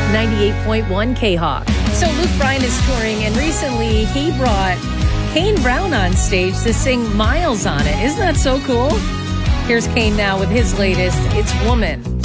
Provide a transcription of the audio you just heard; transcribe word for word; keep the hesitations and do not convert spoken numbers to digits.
ninety-eight point one K-Hawk. So Luke Bryan is touring, and recently he brought Kane Brown on stage to sing Miles on it. Isn't that so cool? Here's Kane now with his latest, It's Woman.